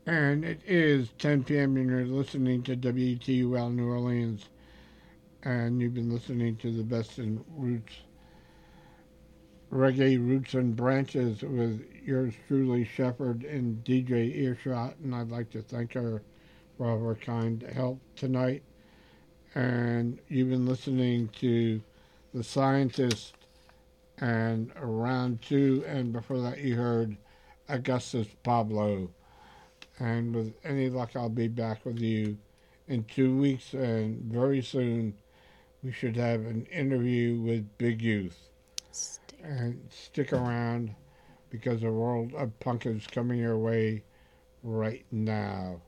And it is 10 p.m. and you're listening to WTUL New Orleans. And you've been listening to the best in roots, reggae roots and branches with yours truly, Shepherd and DJ Earshot. And I'd like to thank her for all her kind help tonight. And you've been listening to The Scientist and Round 2. And before that, you heard Augustus Pablo. And with any luck, I'll be back with you in 2 weeks. And very soon, we should have an interview with Big Youth. And stick around because the world of punk is coming your way right now.